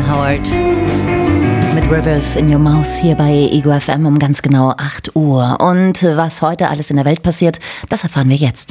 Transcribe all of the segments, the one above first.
Howard mit Rivers in Your Mouth hier bei Ego FM um ganz genau 8 Uhr. Und was heute alles in der Welt passiert, das erfahren wir jetzt.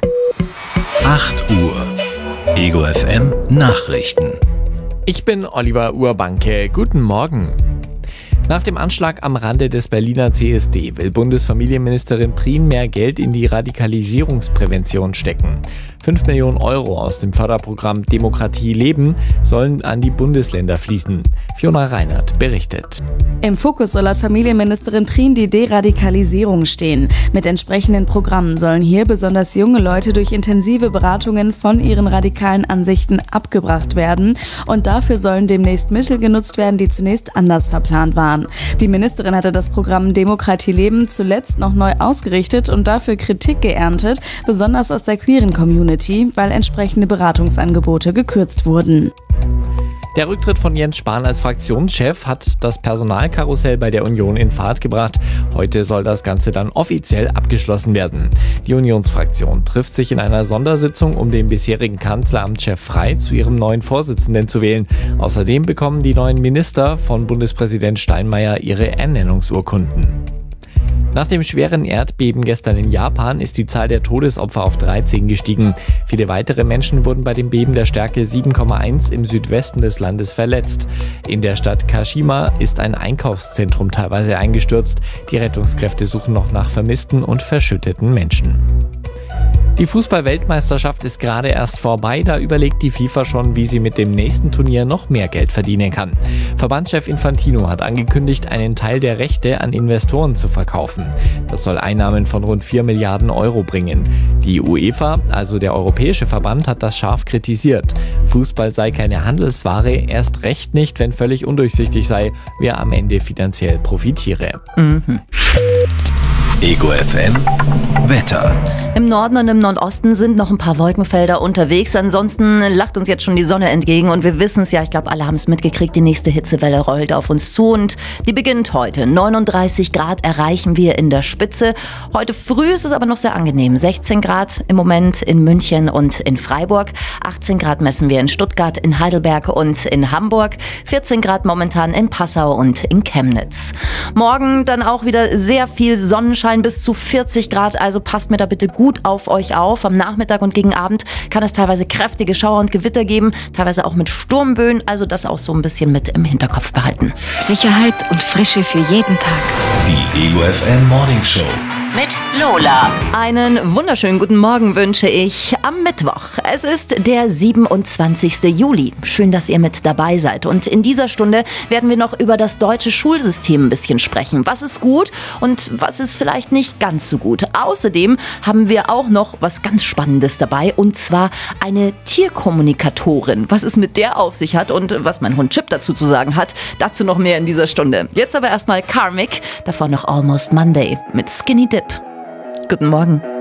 8 Uhr. Ego FM Nachrichten. Ich bin Oliver Urbanke. Guten Morgen. Nach dem Anschlag am Rande des Berliner CSD will Bundesfamilienministerin Prien mehr Geld in die Radikalisierungsprävention stecken. 5 Millionen Euro aus dem Förderprogramm Demokratie leben sollen an die Bundesländer fließen. Fiona Reinhardt berichtet. Im Fokus soll laut Familienministerin Prien die Deradikalisierung stehen. Mit entsprechenden Programmen sollen hier besonders junge Leute durch intensive Beratungen von ihren radikalen Ansichten abgebracht werden. Und dafür sollen demnächst Mittel genutzt werden, die zunächst anders verplant waren. Die Ministerin hatte das Programm Demokratie leben zuletzt noch neu ausgerichtet und dafür Kritik geerntet, besonders aus der queeren Community, weil entsprechende Beratungsangebote gekürzt wurden. Der Rücktritt von Jens Spahn als Fraktionschef hat das Personalkarussell bei der Union in Fahrt gebracht. Heute soll das Ganze dann offiziell abgeschlossen werden. Die Unionsfraktion trifft sich in einer Sondersitzung, um den bisherigen Kanzleramtschef Frey zu ihrem neuen Vorsitzenden zu wählen. Außerdem bekommen die neuen Minister von Bundespräsident Steinmeier ihre Ernennungsurkunden. Nach dem schweren Erdbeben gestern in Japan ist die Zahl der Todesopfer auf 13 gestiegen. Viele weitere Menschen wurden bei dem Beben der Stärke 7,1 im Südwesten des Landes verletzt. In der Stadt Kashima ist ein Einkaufszentrum teilweise eingestürzt. Die Rettungskräfte suchen noch nach vermissten und verschütteten Menschen. Die Fußball-Weltmeisterschaft ist gerade erst vorbei, da überlegt die FIFA schon, wie sie mit dem nächsten Turnier noch mehr Geld verdienen kann. Verbandschef Infantino hat angekündigt, einen Teil der Rechte an Investoren zu verkaufen. Das soll Einnahmen von rund 4 Milliarden Euro bringen. Die UEFA, also der Europäische Verband, hat das scharf kritisiert. Fußball sei keine Handelsware, erst recht nicht, wenn völlig undurchsichtig sei, wer am Ende finanziell profitiere. Ego FM Wetter. Im Norden und im Nordosten sind noch ein paar Wolkenfelder unterwegs. Ansonsten lacht uns jetzt schon die Sonne entgegen und wir wissen es ja, ich glaube, alle haben es mitgekriegt, die nächste Hitzewelle rollt auf uns zu und die beginnt heute. 39 Grad erreichen wir in der Spitze. Heute früh ist es aber noch sehr angenehm. 16 Grad im Moment in München und in Freiburg. 18 Grad messen wir in Stuttgart, in Heidelberg und in Hamburg. 14 Grad momentan in Passau und in Chemnitz. Morgen dann auch wieder sehr viel Sonnenschein, bis zu 40 Grad, also passt mir da bitte gut auf euch auf. Am Nachmittag und gegen Abend kann es teilweise kräftige Schauer und Gewitter geben, teilweise auch mit Sturmböen, also das auch so ein bisschen mit im Hinterkopf behalten. Sicherheit und Frische für jeden Tag. Die Ego FM Morning Show. Mit Lola. Einen wunderschönen guten Morgen wünsche ich am Mittwoch. Es ist der 27. Juli. Schön, dass ihr mit dabei seid. Und in dieser Stunde werden wir noch über das deutsche Schulsystem ein bisschen sprechen. Was ist gut und was ist vielleicht nicht ganz so gut. Außerdem haben wir auch noch was ganz Spannendes dabei und zwar eine Tierkommunikatorin. Was es mit der auf sich hat und was mein Hund Chip dazu zu sagen hat, dazu noch mehr in dieser Stunde. Jetzt aber erstmal Karmic, davor noch Almost Monday mit Skinny Dip. Guten Morgen.